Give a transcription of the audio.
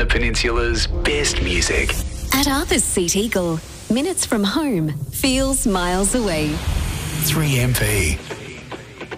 Peninsula's best music. At Arthur's Seat Eagle, minutes from home feels miles away. 3MP.